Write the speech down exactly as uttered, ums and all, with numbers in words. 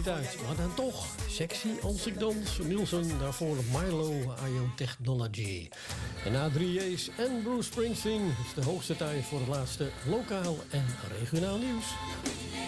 niet uit. Maar dan toch, sexy als ik dans. Nielsen, daarvoor Milo, I O Technology. En na drie J's en Bruce Springsteen is de hoogste tijd voor het laatste lokaal en regionaal nieuws.